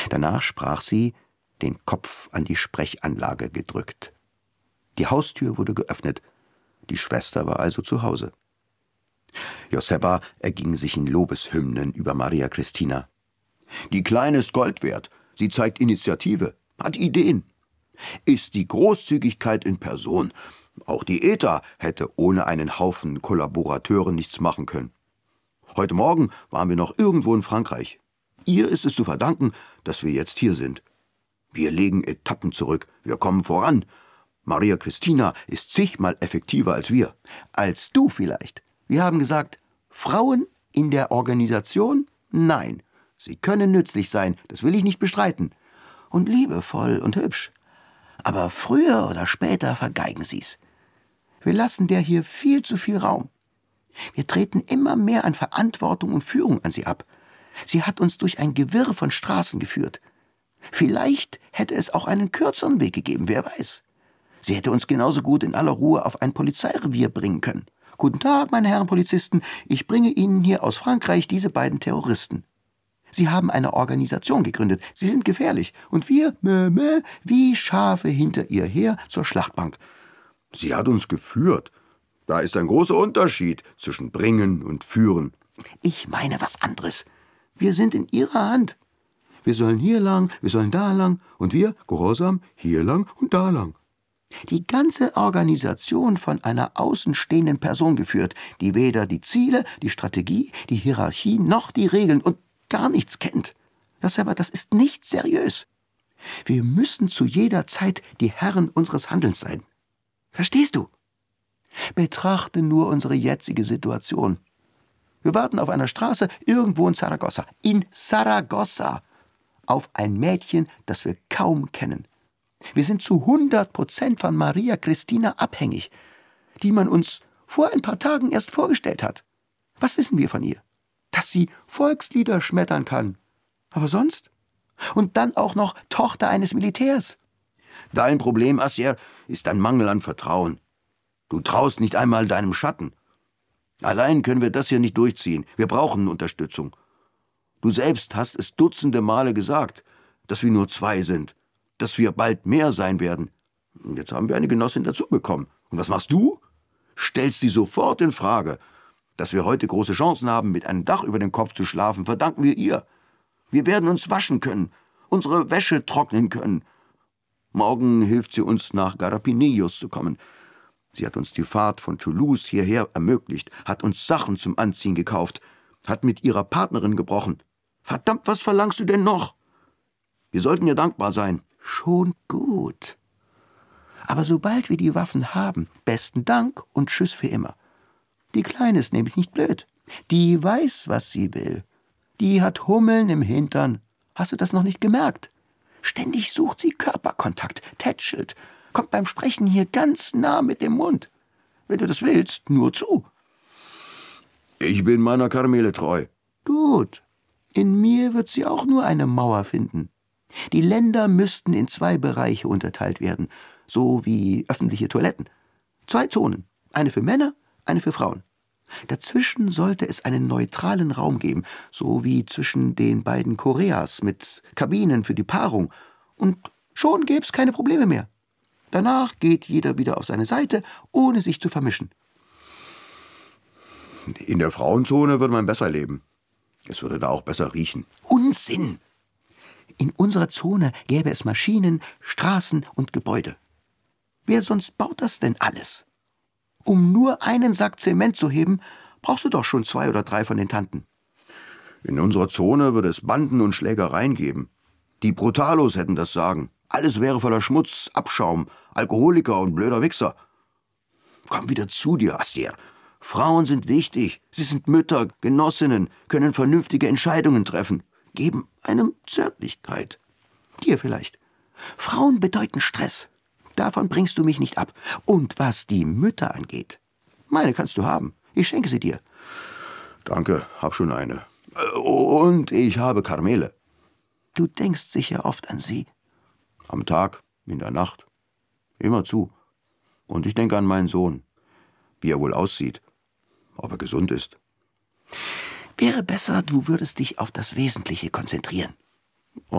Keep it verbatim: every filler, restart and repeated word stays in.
Danach sprach sie, den Kopf an die Sprechanlage gedrückt. Die Haustür wurde geöffnet. Die Schwester war also zu Hause. Joseppa erging sich in Lobeshymnen über Maria Christina. Die Kleine ist Gold wert. Sie zeigt Initiative, hat Ideen. Ist die Großzügigkeit in Person. Auch die Eta hätte ohne einen Haufen Kollaborateure nichts machen können. Heute Morgen waren wir noch irgendwo in Frankreich. Ihr ist es zu verdanken, dass wir jetzt hier sind. Wir legen Etappen zurück, wir kommen voran. Maria Christina ist zigmal effektiver als wir. Als du vielleicht. Wir haben gesagt, Frauen in der Organisation? Nein. Sie können nützlich sein, das will ich nicht bestreiten. Und liebevoll und hübsch. Aber früher oder später vergeigen sie's. Wir lassen der hier viel zu viel Raum. Wir treten immer mehr an Verantwortung und Führung an sie ab. Sie hat uns durch ein Gewirr von Straßen geführt. Vielleicht hätte es auch einen kürzeren Weg gegeben, wer weiß. Sie hätte uns genauso gut in aller Ruhe auf ein Polizeirevier bringen können. Guten Tag, meine Herren Polizisten, ich bringe Ihnen hier aus Frankreich diese beiden Terroristen. Sie haben eine Organisation gegründet, sie sind gefährlich, und wir, meh, meh, wie Schafe hinter ihr her zur Schlachtbank. Sie hat uns geführt. Da ist ein großer Unterschied zwischen bringen und führen. Ich meine was anderes. Wir sind in ihrer Hand. Wir sollen hier lang, wir sollen da lang, und wir, gehorsam, hier lang und da lang. Die ganze Organisation von einer außenstehenden Person geführt, die weder die Ziele, die Strategie, die Hierarchie noch die Regeln und gar nichts kennt. Das aber, das ist nicht seriös. Wir müssen zu jeder Zeit die Herren unseres Handelns sein. Verstehst du? Betrachte nur unsere jetzige Situation. Wir warten auf einer Straße irgendwo in Saragossa. In Saragossa. Auf ein Mädchen, das wir kaum kennen. Wir sind zu hundert Prozent von Maria Christina abhängig, die man uns vor ein paar Tagen erst vorgestellt hat. Was wissen wir von ihr? Dass sie Volkslieder schmettern kann. Aber sonst? Und dann auch noch Tochter eines Militärs. Dein Problem, Assier, ist ein Mangel an Vertrauen. Du traust nicht einmal deinem Schatten. Allein können wir das hier nicht durchziehen. Wir brauchen Unterstützung. Du selbst hast es dutzende Male gesagt, dass wir nur zwei sind, dass wir bald mehr sein werden. Jetzt haben wir eine Genossin dazu bekommen. Und was machst du? Stellst sie sofort in Frage. Dass wir heute große Chancen haben, mit einem Dach über dem Kopf zu schlafen, verdanken wir ihr. Wir werden uns waschen können, unsere Wäsche trocknen können. Morgen hilft sie uns, nach Garapinillos zu kommen. Sie hat uns die Fahrt von Toulouse hierher ermöglicht, hat uns Sachen zum Anziehen gekauft, hat mit ihrer Partnerin gebrochen. Verdammt, was verlangst du denn noch? Wir sollten ihr dankbar sein. Schon gut. Aber sobald wir die Waffen haben, besten Dank und tschüss für immer. Die Kleine ist nämlich nicht blöd. Die weiß, was sie will. Die hat Hummeln im Hintern. Hast du das noch nicht gemerkt? Ständig sucht sie Körperkontakt, tätschelt, kommt beim Sprechen hier ganz nah mit dem Mund. Wenn du das willst, nur zu. Ich bin meiner Carmele treu. Gut. In mir wird sie auch nur eine Mauer finden. Die Länder müssten in zwei Bereiche unterteilt werden, so wie öffentliche Toiletten. Zwei Zonen, eine für Männer, eine für Frauen. Dazwischen sollte es einen neutralen Raum geben, so wie zwischen den beiden Koreas mit Kabinen für die Paarung. Und schon gäbe es keine Probleme mehr. Danach geht jeder wieder auf seine Seite, ohne sich zu vermischen. In der Frauenzone würde man besser leben. Es würde da auch besser riechen. Unsinn! In unserer Zone gäbe es Maschinen, Straßen und Gebäude. Wer sonst baut das denn alles? Um nur einen Sack Zement zu heben, brauchst du doch schon zwei oder drei von den Tanten. In unserer Zone würde es Banden und Schlägereien geben. Die Brutalos hätten das Sagen. Alles wäre voller Schmutz, Abschaum, Alkoholiker und blöder Wichser. Komm wieder zu dir, Astier. Frauen sind wichtig. Sie sind Mütter, Genossinnen, können vernünftige Entscheidungen treffen, geben einem Zärtlichkeit. Dir vielleicht. Frauen bedeuten Stress. Davon bringst du mich nicht ab. Und was die Mütter angeht, meine kannst du haben. Ich schenke sie dir. Danke, hab schon eine. Und ich habe Carmele. Du denkst sicher oft an sie. Am Tag, in der Nacht. Immerzu. Und ich denke an meinen Sohn. Wie er wohl aussieht. Ob er gesund ist. Wäre besser, du würdest dich auf das Wesentliche konzentrieren.